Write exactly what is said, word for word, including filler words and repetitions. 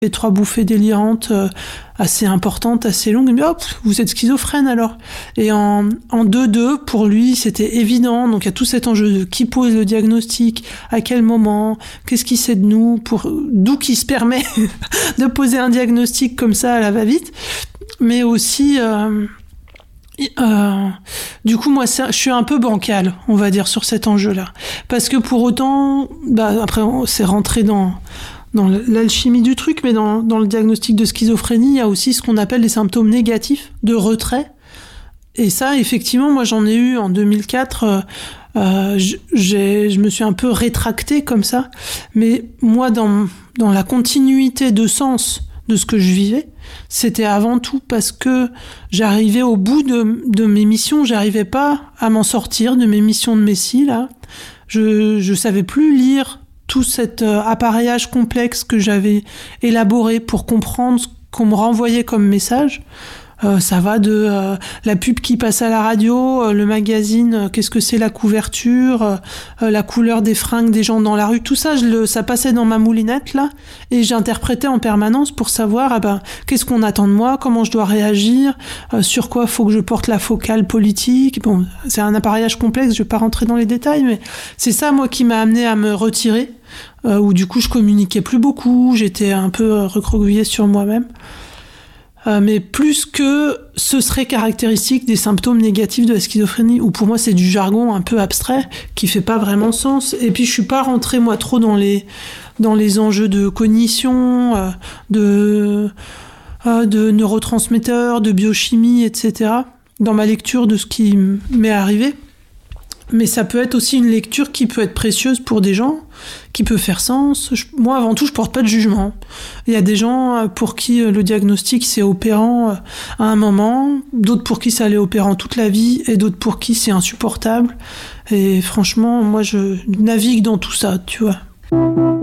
Et trois bouffées délirantes euh, assez importantes, assez longues. Il me dit, hop, vous êtes schizophrène alors. Et en, en deux deux, pour lui, c'était évident. Donc il y a tout cet enjeu de qui pose le diagnostic, à quel moment, qu'est-ce qu'il sait de nous, pour, d'où qui se permet de poser un diagnostic comme ça à la va-vite. Mais aussi... Euh, Euh, du coup, moi, je suis un peu bancale, on va dire, sur cet enjeu-là. Parce que pour autant, bah, après, c'est rentré dans, dans l'alchimie du truc, mais dans, dans le diagnostic de schizophrénie, il y a aussi ce qu'on appelle les symptômes négatifs de retrait. Et ça, effectivement, moi, j'en ai eu en deux mille quatre. Euh, euh, j'ai, je me suis un peu rétractée comme ça. Mais moi, dans, dans la continuité de sens de ce que je vivais, c'était avant tout parce que j'arrivais au bout de, de mes missions, j'arrivais pas à m'en sortir de mes missions de messie, là. Je, je savais plus lire tout cet euh, appareillage complexe que j'avais élaboré pour comprendre ce qu'on me renvoyait comme message. Euh, ça va de euh, la pub qui passe à la radio, euh, le magazine, euh, qu'est-ce que c'est la couverture, euh, euh, la couleur des fringues des gens dans la rue, tout ça, je le, ça passait dans ma moulinette là, et j'interprétais en permanence pour savoir ah ben, qu'est-ce qu'on attend de moi, comment je dois réagir, euh, sur quoi faut que je porte la focale politique. Bon, c'est un appareillage complexe, je vais pas rentrer dans les détails, mais c'est ça moi qui m'a amené à me retirer, euh, où du coup je communiquais plus beaucoup, j'étais un peu euh, recroquevillée sur moi-même. Euh, mais plus que ce serait caractéristique des symptômes négatifs de la schizophrénie, où pour moi c'est du jargon un peu abstrait qui fait pas vraiment sens. Et puis je suis pas rentrée moi trop dans les dans les enjeux de cognition, euh, de euh, de neurotransmetteurs, de biochimie, et cetera. Dans ma lecture de ce qui m'est arrivé. Mais ça peut être aussi une lecture qui peut être précieuse pour des gens, qui peut faire sens. Je, moi, avant tout, je porte pas de jugement. Il y a des gens pour qui le diagnostic, c'est opérant à un moment, d'autres pour qui ça allait opérant toute la vie, et d'autres pour qui c'est insupportable. Et franchement, moi, je navigue dans tout ça, tu vois.